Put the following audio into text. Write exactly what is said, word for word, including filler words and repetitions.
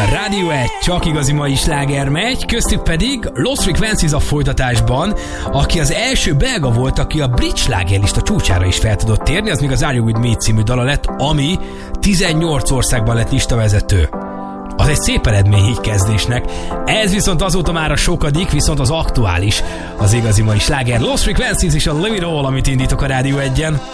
Rádió egy, csak igazi mai sláger megy, köztük pedig Lost Frequencies a folytatásban, aki az első belga volt, aki a brit slágerlista csúcsára is fel tudott térni, az még az Are You With Me című dala lett, ami tizennyolc országban lett listavezető. Az egy szép eredmény így kezdésnek. Ez viszont azóta már a sokadik, viszont az aktuális, az igazi mai sláger. Lost Frequencies és a Live It All, amit indítok a Rádió egyen.